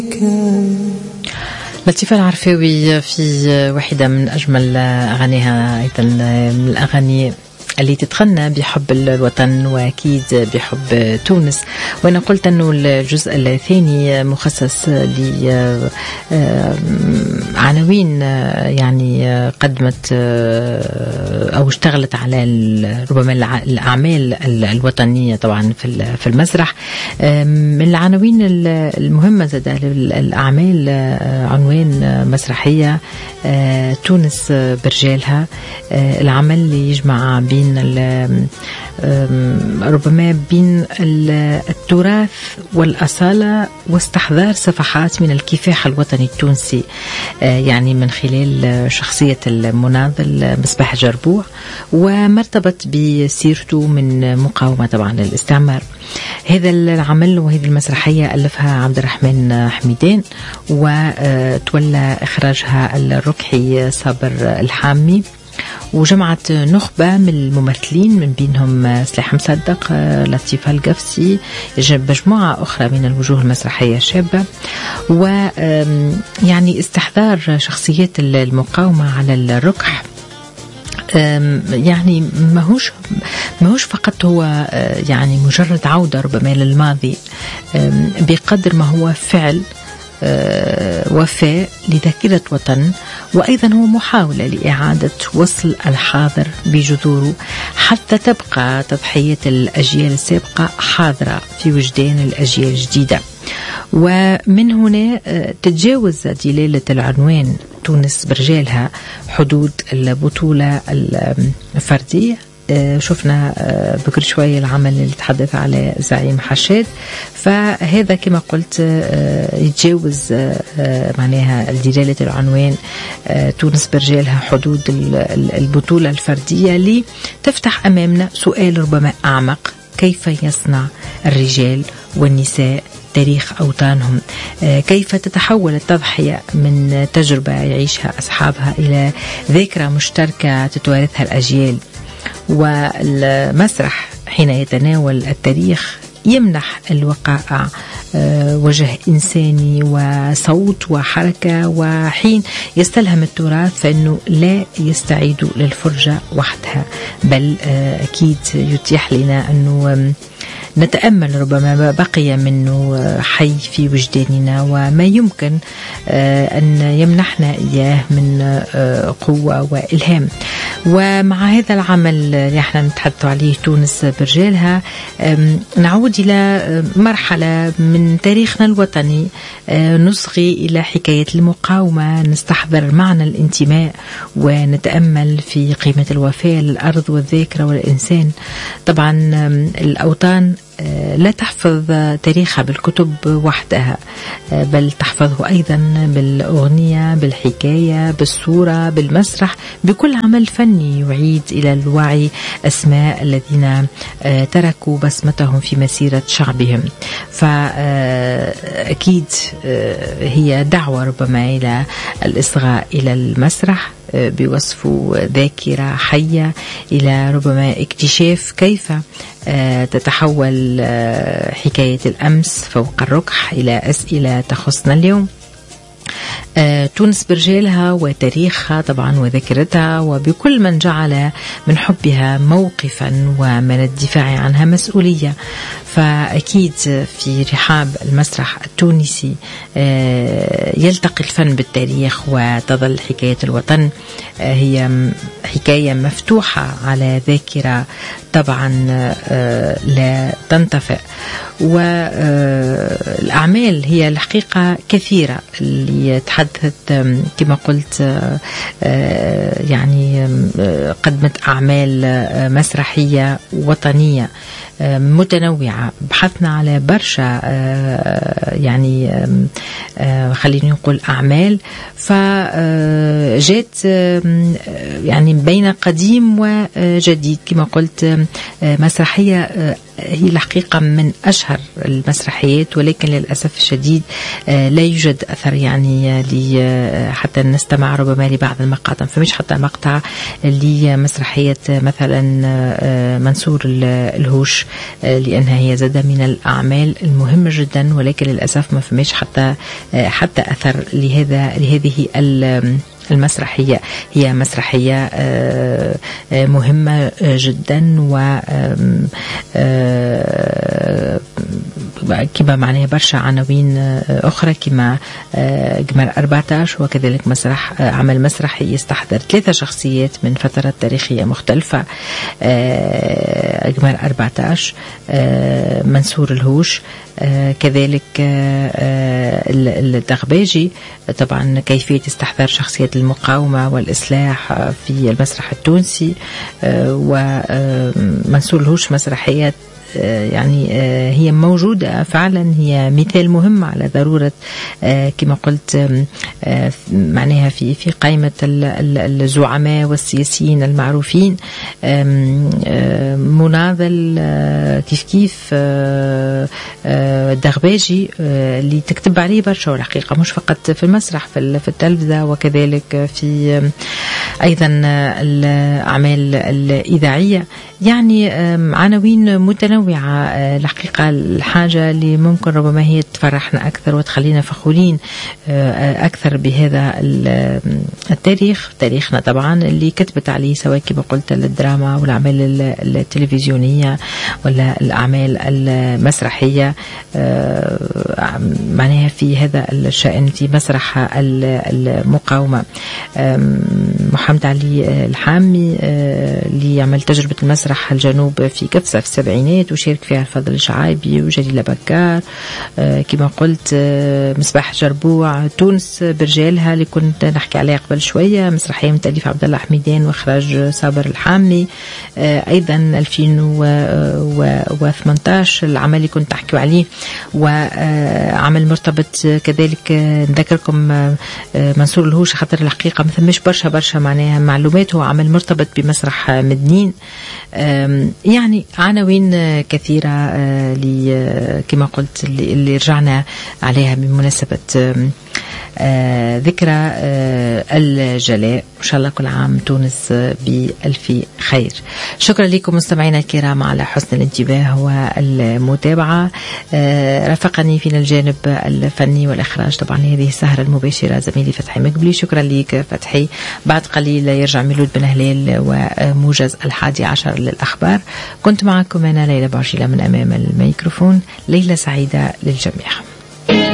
لطيفة العرفاوي في واحدة من أجمل أغانيها، أيضا من الأغاني اللي تتغنى بحب الوطن وأكيد بحب تونس. وأنا قلت أنه الجزء الثاني مخصص لعناوين يعني قدمت أو اشتغلت على ربما الأعمال الوطنية طبعا في المسرح. من العناوين المهمة زاد الأعمال عنوان مسرحية تونس برجالها، العمل اللي يجمع بين ربما بين التراث والأصالة واستحضار صفحات من الكفاح الوطني التونسي، يعني من خلال شخصية المناضل مصباح جربوع ومرتبط بسيرته من مقاومة طبعا للاستعمار. هذا العمل وهذه المسرحية ألفها عبد الرحمن حميدان وتولى إخراجها الركحي صابر الحامي، وجمعت نخبة من الممثلين من بينهم سلاح مصدق، لطيفة القفسي، مجموعة أخرى من الوجوه المسرحية الشابة. ويعني استحضار شخصيات المقاومة على الركح يعني ماهوش فقط هو يعني مجرد عودة ربما للماضي، بقدر ما هو فعل وفاء لذاكرة وطن، وأيضا هو محاولة لإعادة وصل الحاضر بجذوره حتى تبقى تضحية الأجيال السابقة حاضرة في وجدان الأجيال الجديدة. ومن هنا تتجاوز دلالة العنوان تونس برجالها حدود البطولة الفردية. شفنا بكر شوية العمل اللي تحدث على زعيم حشاد، فهذا كما قلت يتجاوز معناها دلالة العنوان تونس برجالها حدود البطولة الفردية، اللي تفتح أمامنا سؤال ربما أعمق: كيف يصنع الرجال والنساء تاريخ أوطانهم؟ كيف تتحول التضحية من تجربة يعيشها أصحابها إلى ذاكرة مشتركة تتوارثها الأجيال؟ والمسرح حين يتناول التاريخ يمنح الوقائع وجه إنساني وصوت وحركة، وحين يستلهم التراث فإنه لا يستعيد للفرجة وحدها، بل أكيد يتيح لنا أنه نتأمل ربما ما بقي منه حي في وجداننا وما يمكن أن يمنحنا إياه من قوة وإلهام. ومع هذا العمل اللي احنا نتحدث عليه تونس برجالها، نعود إلى مرحلة من تاريخنا الوطني، نصغي إلى حكاية المقاومة، نستحضر معنى الانتماء ونتأمل في قيمة الوفاء للأرض والذاكرة والإنسان. طبعا الأوطان لا تحفظ تاريخها بالكتب وحدها، بل تحفظه أيضا بالأغنية، بالحكاية، بالصورة، بالمسرح، بكل عمل فني يعيد إلى الوعي أسماء الذين تركوا بصمتهم في مسيرة شعبهم. فأكيد هي دعوة ربما إلى الإصغاء إلى المسرح بوصفه ذاكرة حية، إلى ربما اكتشاف كيف تتحول حكاية الأمس فوق الركح إلى أسئلة تخصنا اليوم. تونس برجالها وتاريخها طبعا وذاكرتها، وبكل من جعل من حبها موقفا ومن الدفاع عنها مسؤولية. فأكيد في رحاب المسرح التونسي يلتقي الفن بالتاريخ، وتظل حكاية الوطن هي حكاية مفتوحة على ذاكرة طبعا لا تنطفئ. والأعمال هي الحقيقة كثيرة اللي تحدثت كما قلت، يعني قدمت أعمال مسرحية وطنية متنوعة، بحثنا على برشا يعني خلينا نقول أعمال، فجات يعني بين قديم وجديد كما قلت مسرحية هي الحقيقة من أشهر المسرحيات، ولكن للأسف الشديد لا يوجد أثر يعني حتى نستمع ربما لبعض المقاطع. فمش حتى مقطع لمسرحية مثلا منصور الهوش، لأنها هي زادة من الأعمال المهمة جدا، ولكن للأسف ما فماش حتى أثر لهذه المسرحية. هي مسرحية مهمة جدا، و كما معناها برشا عناوين أخرى كما قمر 14، وكذلك عمل مسرحي يستحضر 3 شخصيات من فترات تاريخية مختلفة، قمر 14، منصور الهوش، كذلك الدغباجي، طبعا كيفية استحضار شخصية المقاومة والإصلاح في المسرح التونسي، ومنصور الهوش مسرحيات يعني هي موجودة فعلا، هي مثال مهم على ضرورة كما قلت معناها في قائمة الزعماء والسياسيين المعروفين، مناضل كيف الدغباجي اللي تكتب عليه برشا الحقيقة، مش فقط في المسرح، في التلفزة، وكذلك في أيضا الأعمال الإذاعية. يعني عناوين متنوعة الحقيقة. الحاجة اللي ممكن ربما هي تفرحنا أكثر وتخلينا فخورين أكثر بهذا التاريخ، تاريخنا طبعا اللي كتبت عليه سواء كما قلت الدراما والأعمال التلفزيونية ولا الأعمال المسرحية، معناها في هذا الشأن في مسرح المقاومة. محمد علي الحامي اللي يعمل تجربة المسرح الجنوب في كفسة في السبعينات، وشارك فيها الفضل الشعايبي وجليلة بكار، كما قلت مصباح جربوع، تونس برجالها اللي كنت نحكي عليها قبل شوية، مسرحية من تأليف عبد الله حميدان وإخراج صابر الحامي. أيضا 2018 العمل اللي كنت أحكي عليه، وعمل مرتبط كذلك نذكركم منصور الهوش، خاطر الحقيقة مثل مش برشا معناها معلومات، هو عمل مرتبط بمسرح مدنين. يعني عناوين كثيرة كما قلت اللي رجعنا عليها بمناسبة ذكرى الجلاء. إن شاء الله كل عام تونس بألف خير. شكرا لكم مستمعينا الكرام على حسن الانتباه والمتابعة. رافقني في الجانب الفني والإخراج طبعا هذه السهرة المباشرة زميلي فتحي مقبلي. شكرا لك فتحي. بعد قليل يرجع ميلود بن هلال وموجز 11 للأخبار. كنت معكم أنا ليلى بارجيلة من أمام الميكروفون. ليلة سعيدة للجميع.